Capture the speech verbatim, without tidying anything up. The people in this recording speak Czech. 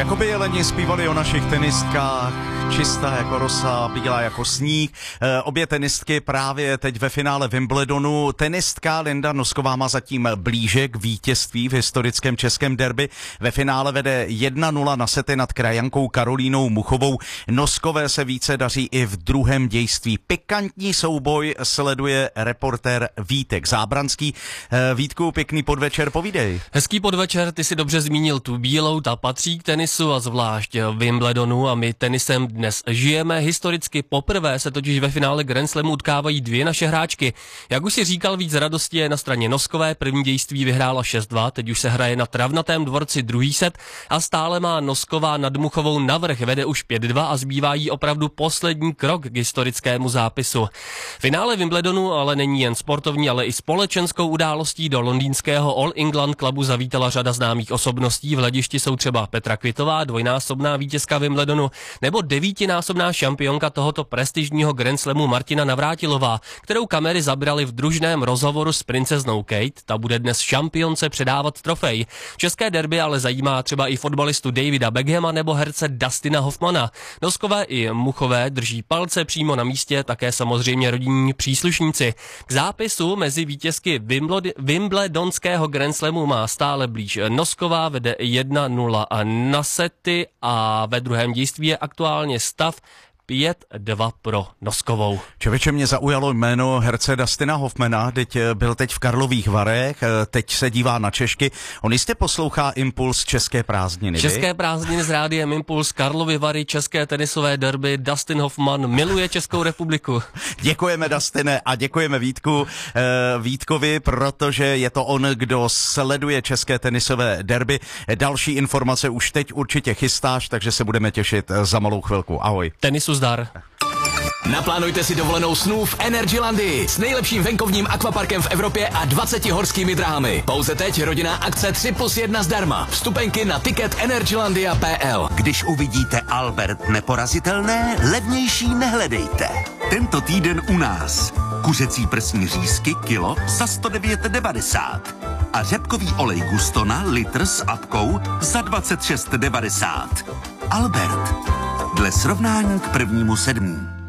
Jakoby jeleni zpívali o našich tenistkách, čistá jako rosa, bílá jako sníh. E, obě tenistky právě teď ve finále Wimbledonu. Tenistka Linda Nosková má zatím blíže k vítězství v historickém českém derby. Ve finále vede jedna nula na sety nad krajankou Karolínou Muchovou. Noskové se více daří i v druhém dějství. Pikantní souboj sleduje reportér Vítek Zábranský. E, Vítku, pěkný podvečer, povídej. Hezký podvečer, ty si dobře zmínil tu bílou, ta patří k tenisu a zvlášť Wimbledonu a my tenisem dnes žijeme. Historicky poprvé se totiž ve finále Grand Slamu utkávají dvě naše hráčky. Jak už si říkal, víc radosti je na straně Noskové, první dějství vyhrála šest dva, teď už se hraje na Travnatém dvorci druhý set a stále má Nosková nad Muchovou navrch, vede už pět dva a zbývá jí opravdu poslední krok k historickému zápisu. Finále Wimbledonu ale není jen sportovní, ale i společenskou událostí. Do londýnského All England Clubu zavítala řada známých osobností. V hledišti jsou třeba Petra Kvitová, dvojnásobná vítězka Wimbledonu, nebo devítinásobná šampionka tohoto prestižního Grand Slamu Martina Navrátilová, kterou kamery zabrali v družném rozhovoru s princeznou Kate. Ta bude dnes šampionce předávat trofej. České derby ale zajímá třeba i fotbalistu Davida Beckhama nebo herce Dustina Hoffmana. Noskové i Muchové drží palce přímo na místě, také samozřejmě rodinní příslušníci. K zápisu mezi vítězky Wimbledonského Grand Slamu má stále blíž Nosková, vede jedna nula na sety a ve druhém dějství je aktuálně stav pět dva pro Noskovou. Člověče, mě zaujalo jméno herce Dustina Hoffmana, teď byl teď v Karlových Varech, teď se dívá na Češky. On jistě poslouchá Impuls České prázdniny. České prázdniny s rádiem Impuls, Karlovy Vary, české tenisové derby, Dustin Hoffman miluje Českou republiku. Děkujeme, Dustine, a děkujeme Vítku, Vítkovi, protože je to on, kdo sleduje české tenisové derby. Další informace už teď určitě chystáš, takže se budeme těšit za malou chvilku. Ahoj. Tenisu zdar. Naplánujte si dovolenou snů v Energylandii s nejlepším venkovním akvaparkem v Evropě a dvaceti horskými dráhami. Pouze teď rodinná akce tři plus jedna zdarma. Vstupenky na ticket energylandia tečka p l. Když uvidíte Albert neporazitelné, levnější nehledejte. Tento týden u nás. Kuřecí prsní řízky kilo za sto devět devadesát. A řepkový olej Gustona litr s apkou za dvacet šest devadesát. Albert. Dle srovnání k prvnímu sedmí.